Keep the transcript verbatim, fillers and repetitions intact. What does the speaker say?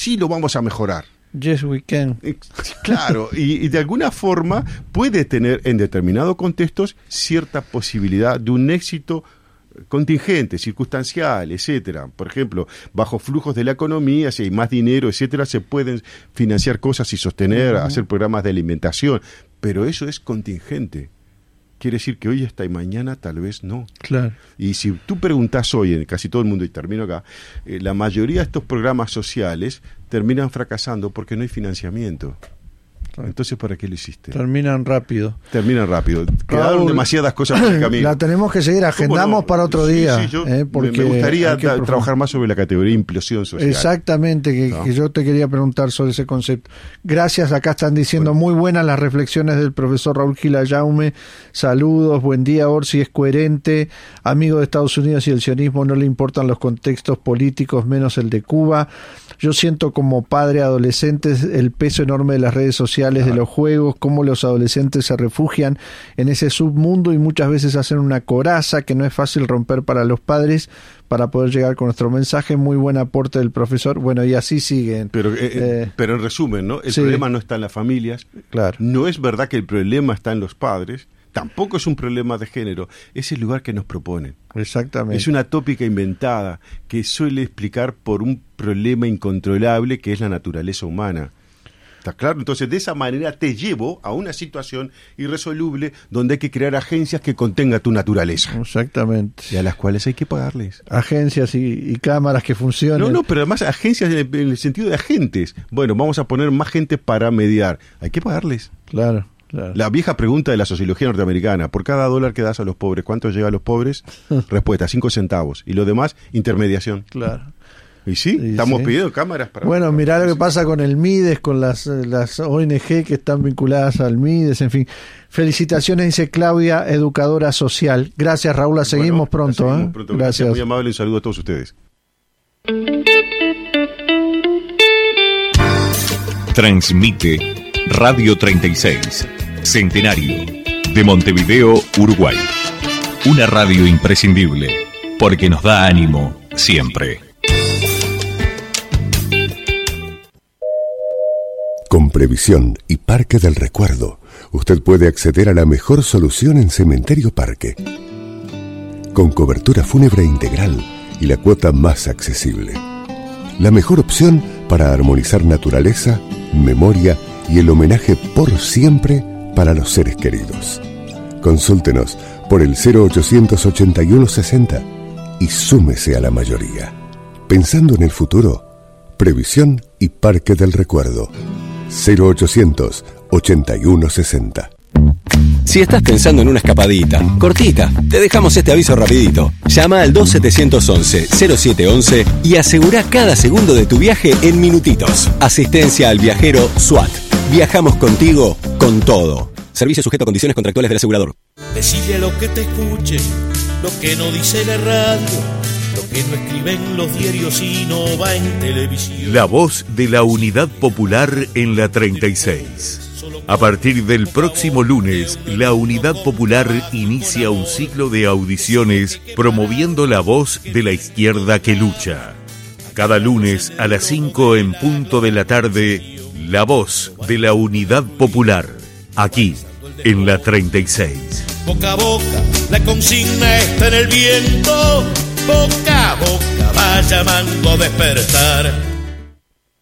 sí lo vamos a mejorar. Yes, we can. Claro, y, y de alguna forma puede tener en determinados contextos cierta posibilidad de un éxito contingente, circunstancial, etcétera. Por ejemplo, bajo flujos de la economía, si hay más dinero, etcétera, se pueden financiar cosas y sostener, uh-huh. hacer programas de alimentación, pero eso es contingente. Quiere decir que hoy está y mañana tal vez no. Claro. Y si tú preguntas hoy en casi todo el mundo, y termino acá, eh, la mayoría de estos programas sociales terminan fracasando porque no hay financiamiento. Entonces, ¿para qué lo hiciste? Terminan rápido. Terminan rápido. Quedaron Raúl, demasiadas cosas por el camino. La tenemos que seguir, agendamos no? para otro sí, día. Sí, yo eh, porque me gustaría que tra- trabajar más sobre la categoría de implosión social. Exactamente, que, ¿no? que yo te quería preguntar sobre ese concepto. Gracias, acá están diciendo bueno. muy buenas las reflexiones del profesor Raúl Gila Jaume. Saludos, buen día, Orsi es coherente, amigo de Estados Unidos y el sionismo, no le importan los contextos políticos, menos el de Cuba. Yo siento como padre adolescente el peso enorme de las redes sociales, Ajá. de los juegos, cómo los adolescentes se refugian en ese submundo y muchas veces hacen una coraza que no es fácil romper para los padres para poder llegar con nuestro mensaje. Muy buen aporte del profesor. Bueno, y así siguen. Pero, eh, eh, pero en resumen, ¿no? El sí. problema no está en las familias. Claro. No es verdad que el problema está en los padres. Tampoco es un problema de género, es el lugar que nos proponen. Exactamente. Es una tópica inventada que suele explicar por un problema incontrolable que es la naturaleza humana. ¿Está claro? Entonces, de esa manera te llevo a una situación irresoluble donde hay que crear agencias que contengan tu naturaleza. Exactamente. Y a las cuales hay que pagarles. Agencias y, y cámaras que funcionen. No, no, pero además agencias en el, en el sentido de agentes. Bueno, vamos a poner más gente para mediar. Hay que pagarles. Claro. Claro. La vieja pregunta de la sociología norteamericana: por cada dólar que das a los pobres, ¿cuánto llega a los pobres? Respuesta: cinco centavos. Y lo demás, intermediación. Claro. Y sí, y estamos sí. pidiendo cámaras para... Bueno, para, mirá para lo que pasa con el MIDES, con las, las O N G que están vinculadas al MIDES, en fin. Felicitaciones, dice Claudia, educadora social. Gracias, Raúl, la seguimos bueno, pronto. La seguimos ¿eh? pronto. Gracias. Muy amable, un saludo a todos ustedes. Transmite Radio treinta y seis, Centenario, de Montevideo, Uruguay. Una radio imprescindible, porque nos da ánimo siempre. Con Previsión y Parque del Recuerdo, usted puede acceder a la mejor solución en Cementerio Parque. Con cobertura fúnebre integral y la cuota más accesible. La mejor opción para armonizar naturaleza, memoria y el homenaje por siempre para los seres queridos. Consúltenos por el cero ochocientos ochenta y uno sesenta y súmese a la mayoría. Pensando en el futuro, Previsión y Parque del Recuerdo. cero ochocientos ochenta y uno sesenta. Si estás pensando en una escapadita, cortita, te dejamos este aviso rapidito. Llama al dos siete once, cero siete once y asegura cada segundo de tu viaje en minutitos. Asistencia al viajero SWAT. Viajamos contigo con todo. Servicio sujeto a condiciones contractuales del asegurador. Decile lo que te escuche, lo que no dice la radio, lo que no escriben los diarios y no va en televisión. La voz de la Unidad Popular en la treinta y seis. A partir del próximo lunes, la Unidad Popular inicia un ciclo de audiciones promoviendo la voz de la izquierda que lucha. Cada lunes a las cinco en punto de la tarde, la voz de la Unidad Popular, aquí en la treinta y seis. Boca a boca, la consigna está en el viento. Boca a boca va llamando a despertar.